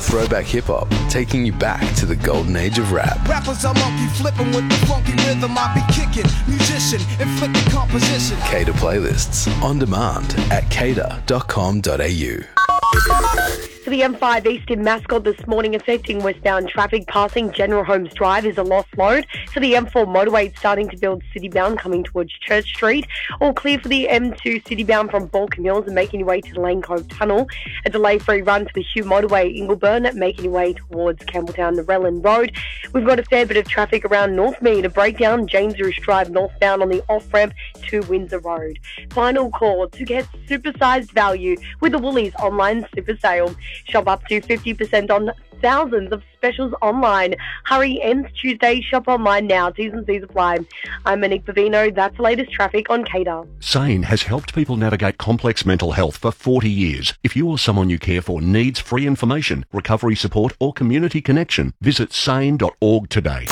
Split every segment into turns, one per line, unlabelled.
throwback hip-hop, taking you back to the golden age of rap.
Rappers are monkey flipping with the funky rhythm I be kicking. Musician, inflicting composition.
Cater playlists on demand at cater.com.au.
So the M5 East in Mascot this morning affecting westbound traffic passing General Holmes Drive is a lost load. So the M4 motorway starting to build citybound coming towards Church Street. All clear for the M2 citybound from Balcombe Hills and making your way to the Lane Cove Tunnel. A delay-free run for the Hugh motorway Ingleburn making your way towards Campbelltown to Relland Road. We've got a fair bit of traffic around Northmead, a breakdown James Roos Drive northbound on the off-ramp to Windsor Road. Final call to get supersized value with the Woolies online super sale. Shop up to 50% on thousands of specials online. Hurry, ends Tuesday. Shop online now. T's and C's apply. I'm Monique Bavino. That's the latest traffic on Cater.
SANE has helped people navigate complex mental health for 40 years. If you or someone you care for needs free information, recovery support or community connection, visit sane.org today.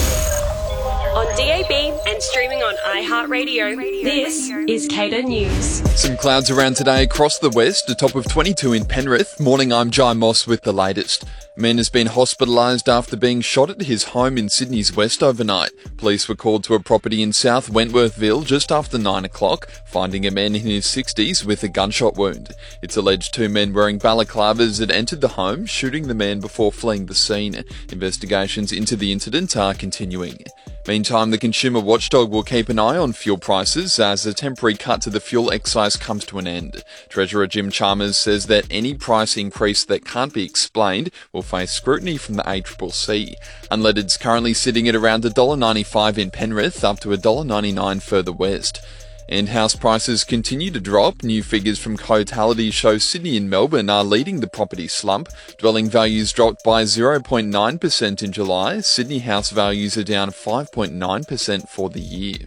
On DAB and streaming on iHeartRadio, this is Cater News.
Some clouds around today across the west, a top of 22 in Penrith. Morning, I'm Jai Moss with the latest. A man has been hospitalised after being shot at his home in Sydney's west overnight. Police were called to a property in South Wentworthville just after 9 o'clock, finding a man in his 60s with a gunshot wound. It's alleged two men wearing balaclavas had entered the home, shooting the man before fleeing the scene. Investigations into the incident are continuing. Meantime, the consumer watchdog will keep an eye on fuel prices as a temporary cut to the fuel excise comes to an end. Treasurer Jim Chalmers says that any price increase that can't be explained will face scrutiny from the ACCC. Unleaded's currently sitting at around $1.95 in Penrith, up to $1.99 further west. And house prices continue to drop. New figures from Cotality show Sydney and Melbourne are leading the property slump. Dwelling values dropped by 0.9% in July. Sydney house values are down 5.9% for the year.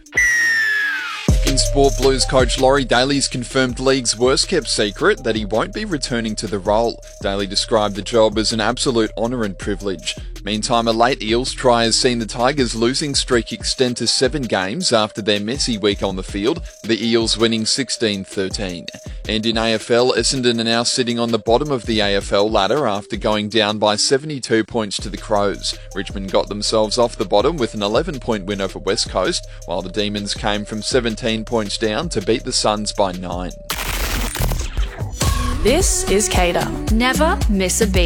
In sport, Blues coach Laurie Daly's confirmed league's worst-kept secret that he won't be returning to the role. Daly described the job as an absolute honour and privilege. Meantime, a late Eels try has seen the Tigers' losing streak extend to 7 games after their messy week on the field, the Eels winning 16-13. And in AFL, Essendon are now sitting on the bottom of the AFL ladder after going down by 72 points to the Crows. Richmond got themselves off the bottom with an 11-point win over West Coast, while the Demons came from 17 points down to beat the Suns by 9.
This is Cater. Never miss a beat.